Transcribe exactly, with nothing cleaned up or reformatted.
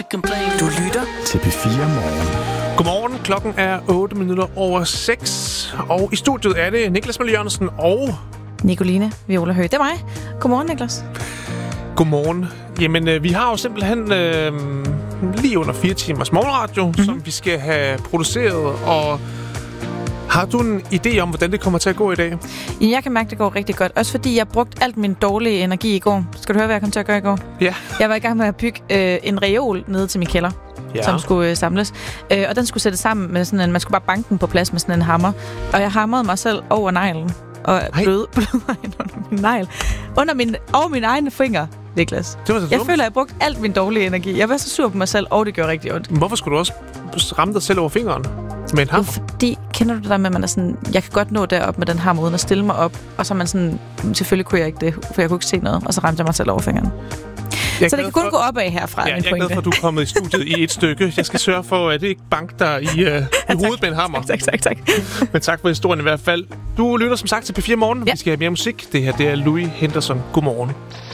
Du lytter til P fire Morgen. Godmorgen, klokken er otte minutter over seks, og i studiet er det Niklas Møller Jørgensen og Nicoline Viola Høgh. Det er mig. Godmorgen, Niklas. Godmorgen. Jamen, øh, vi har jo simpelthen øh, lige under fire timers morgenradio, mm-hmm. som vi skal have produceret, og har du en idé om, hvordan det kommer til at gå i dag? Ja, jeg kan mærke, at det går rigtig godt. Også fordi jeg brugte alt min dårlige energi i går. Skal du høre, hvad jeg kom til at gøre i går? Ja. Jeg var i gang med at bygge øh, en reol nede til min kælder, ja. som skulle øh, samles. Øh, og den skulle sættes sammen med sådan en... Man skulle bare banke den på plads med sådan en hammer. Og jeg hamrede mig selv over neglen. Og blød, blød under min negl. Under min, over mine egne fingre, Niklas. Det var så jeg dumt. føler, at jeg brugte alt min dårlige energi. Jeg var så sur på mig selv, og det gjorde rigtig ondt. Hvorfor skulle du også ramme dig selv over fingeren med en hammer? Fordi, kender du det der med, at man er sådan, jeg kan godt nå derop med den hammer, uden at stille mig op. Og så er man sådan, selvfølgelig kunne jeg ikke det, for jeg kunne ikke se noget. Og så ramte jeg mig selv over fingeren. Så det kan kun for, gå opad herfra. Ja, jeg er glad for, at du er kommet i studiet i et stykke. Jeg skal sørge for, at det ikke banker dig i, uh, i hovedet med en hammer. Tak, tak, tak, tak. Men tak for historien i hvert fald. Du lytter som sagt til P fire Morgen. Ja. Vi skal have mere musik. Det her det er Louis Henderson. Godmorgen.